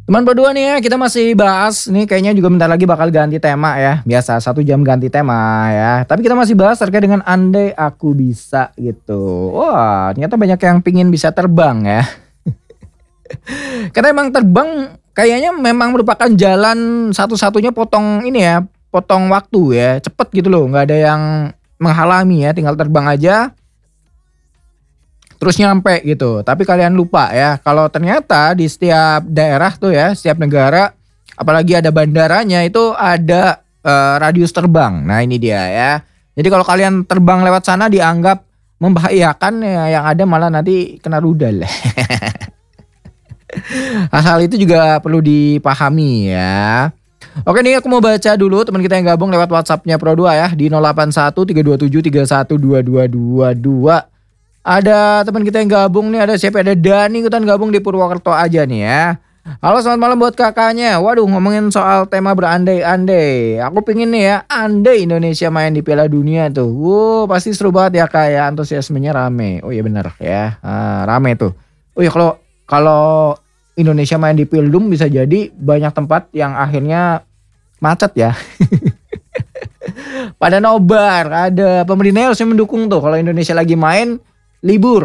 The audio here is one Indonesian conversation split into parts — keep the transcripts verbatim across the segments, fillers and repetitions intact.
Teman berdua nih ya, kita masih bahas nih kayaknya juga bentar lagi bakal ganti tema ya. Biasa satu jam ganti tema ya. Tapi kita masih bahas terkait dengan andai aku bisa gitu. Wah, ternyata banyak yang pingin bisa terbang ya. Karena emang terbang kayaknya memang merupakan jalan satu-satunya potong ini ya, potong waktu ya. Cepet gitu loh, nggak ada yang menghalangi ya, tinggal terbang aja terus nyampe gitu. Tapi kalian lupa ya, kalau ternyata di setiap daerah tuh ya, setiap negara, apalagi ada bandaranya itu ada eh, radius terbang. Nah ini dia ya. Jadi kalau kalian terbang lewat sana dianggap membahayakan ya, yang ada malah nanti kena rudal. Hal-hal itu juga perlu dipahami ya. Oke nih aku mau baca dulu teman kita yang gabung lewat WhatsAppnya Pro dua ya di nol delapan satu tiga dua tujuh tiga satu dua dua dua dua. Ada teman kita yang gabung nih, ada siapa? Ada Dani ikutan gabung di Purwokerto aja nih ya. Halo selamat malam buat kakaknya. Waduh ngomongin soal tema berandai-andai. Aku pingin nih ya, andai Indonesia main di Piala Dunia tuh. Wow pasti seru banget ya kayak antusiasmenya rame. Oh iya bener ya, ah, rame tuh. Oh iya kalau kalau Indonesia main di Pildum bisa jadi banyak tempat yang akhirnya macet ya. Pada nobar, ada pemerintahnya harusnya mendukung tuh kalau Indonesia lagi main libur.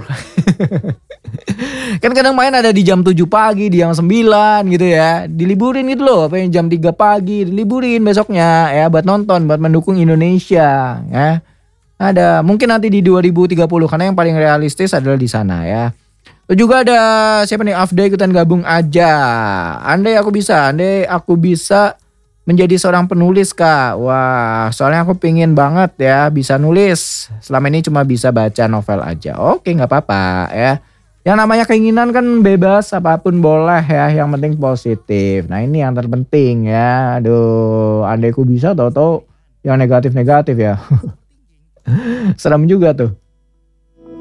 Kan kadang main ada di jam tujuh pagi, di jam sembilan gitu ya. Diliburin gitu loh, apa yang jam tiga pagi diliburin besoknya ya buat nonton, buat mendukung Indonesia ya. Ada mungkin nanti di dua ribu tiga puluh karena yang paling realistis adalah di sana ya. Terus juga ada siapa nih Afda ikutan gabung aja. Andai aku bisa, andai aku bisa menjadi seorang penulis kak. Wah soalnya aku pingin banget ya bisa nulis. Selama ini cuma bisa baca novel aja. Oke gak apa-apa ya. Yang namanya keinginan kan bebas apapun boleh ya. Yang penting positif. Nah ini yang terpenting ya. Aduh andai aku bisa tau-tau yang negatif-negatif ya. Serem juga tuh.